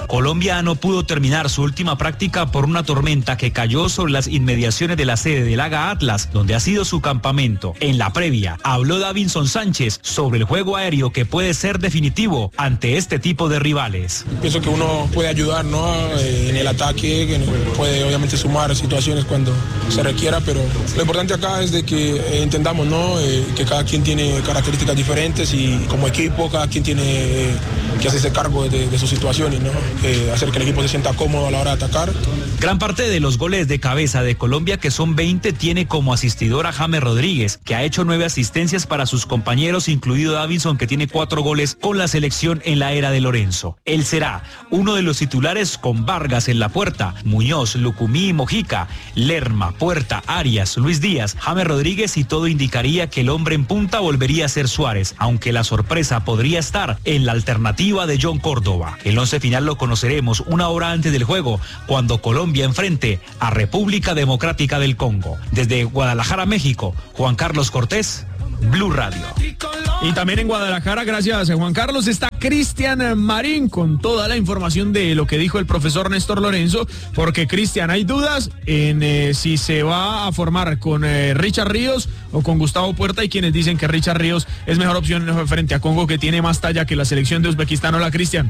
Colombia no pudo terminar su última práctica por una tormenta que cayó sobre las inmediaciones de la sede del AGA Atlas, donde ha sido su campamento. En la previa, habló Davinson Sánchez sobre el juego aéreo que puede ser definitivo ante este tipo de rivales. Pienso que uno puede ayudar, ¿no? En el ataque, que puede obviamente sumar situaciones cuando se requiera, pero lo importante acá es de que entendamos, ¿no? Que cada quien tiene características diferentes y como equipo cada quien tiene que hacerse cargo de sus situaciones, ¿no? Hacer que el equipo se sienta cómodo a la hora de atacar. Gran parte de los goles de cabeza de Colombia, que son 20, tiene como asistidor a James Rodríguez, que ha hecho 9 asistencias para sus compañeros, incluido Davinson, que tiene 4 goles con la selección en la era de Lorenzo. Él será uno de los titulares con Vargas en la puerta, Muñoz, Lucumí y Mojica, Lerma, Puerta, Arias, Luis Díaz, James Rodríguez, y todo indicaría que el hombre en punta volvería a ser Suárez, aunque la sorpresa podría estar en la alternativa de John Córdoba. El 11 final lo conoceremos una hora antes del juego, cuando Colombia enfrente a República Democrática del Congo. Desde Guadalajara, México, Juan Carlos Cortés, Blue Radio. Y también en Guadalajara, gracias Juan Carlos, está Cristian Marín con toda la información de lo que dijo el profesor Néstor Lorenzo, porque Cristian, hay dudas en si se va a formar con Richard Ríos o con Gustavo Puerta, y quienes dicen que Richard Ríos es mejor opción frente a Congo, que tiene más talla que la selección de Uzbekistán. Hola, Cristian.